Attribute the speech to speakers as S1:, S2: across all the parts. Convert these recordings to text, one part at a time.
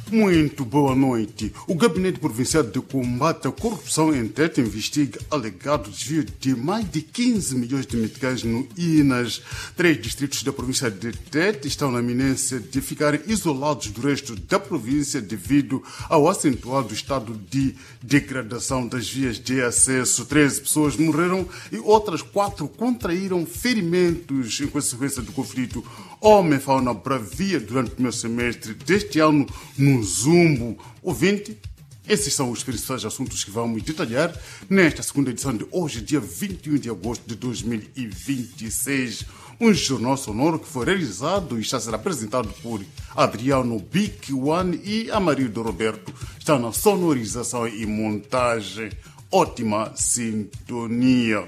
S1: Muito boa noite. O Gabinete Provincial de Combate à Corrupção em Tete investiga alegado desvio de mais de 15 milhões de meticais no INAS. 3 distritos da província de Tete estão na iminência de ficarem isolados do resto da província devido ao acentuado estado de degradação das vias de acesso. 13 pessoas morreram e outras 4 contraíram ferimentos em consequência do conflito homem-fauna bravia durante o primeiro semestre deste ano no Zumbo. Ouvinte, esses são os principais assuntos que vamos detalhar nesta segunda edição de hoje, dia 21 de agosto de 2026. Um jornal sonoro que foi realizado e está a ser apresentado por Adriano Big One e Amarildo Roberto. Está na sonorização e montagem. Ótima sintonia.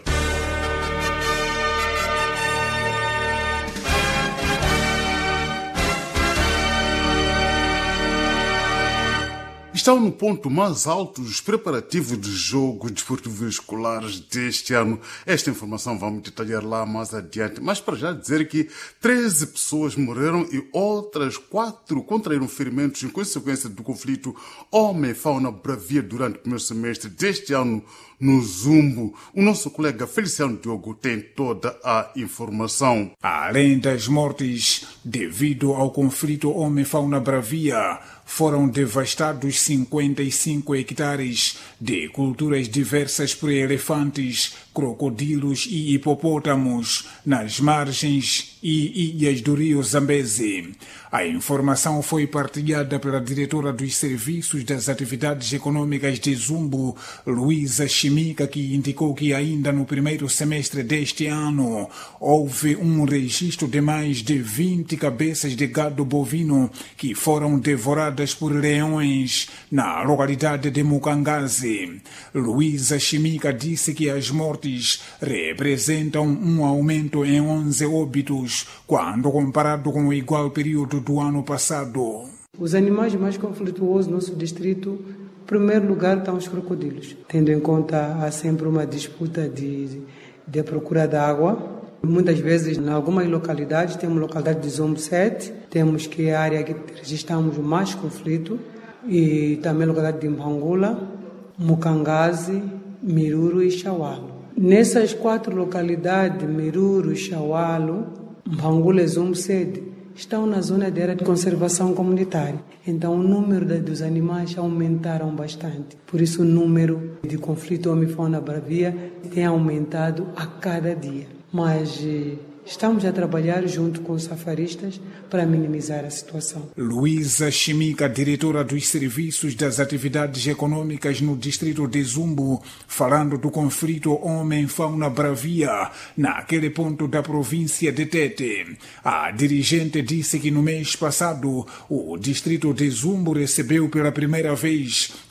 S1: Estão no ponto mais alto os preparativos de jogos desportivos escolares deste ano. Esta informação vamos detalhar lá mais adiante, mas para já dizer que 13 pessoas morreram e outras 4 contraíram ferimentos em consequência do conflito homem-fauna bravia durante o primeiro semestre deste ano no Zumbo. O nosso colega Feliciano Diogo tem toda a informação.
S2: Além das mortes devido ao conflito homem-fauna bravia, foram devastados 55 hectares de culturas diversas por elefantes, crocodilos e hipopótamos nas margens e ilhas do rio Zambeze. A informação foi partilhada pela diretora dos Serviços das Atividades Econômicas de Zumbo, Luísa Chimica, que indicou que ainda no primeiro semestre deste ano houve um registro de mais de 20 cabeças de gado bovino que foram devoradas por leões na localidade de Mukangazi. Luísa Chimica disse que as mortes representam um aumento em 11 óbitos quando comparado com o igual período do ano passado.
S3: Os animais mais conflituosos no nosso distrito, em primeiro lugar, estão os crocodilos. Tendo em conta, há sempre uma disputa de procura de água. Muitas vezes, em algumas localidades, temos a localidade de Zombo 7, temos que é a área que registramos mais conflito, e também a localidade de Mpangula, Mukangazi, Miruro e Xaualo. Nessas 4 localidades, Miruro, Xaualo, Mpangula e Zombo 7, estão na zona de área de conservação comunitária. Então, o número dos animais aumentaram bastante. Por isso, o número de conflito homem-fauna bravia tem aumentado a cada dia. Mas estamos a trabalhar junto com os safaristas para minimizar a situação.
S2: Luísa Chimica, diretora dos Serviços das Atividades Econômicas no distrito de Zumbo, falando do conflito homem-fauna bravia naquele ponto da província de Tete. A dirigente disse que no mês passado o distrito de Zumbo recebeu pela primeira vez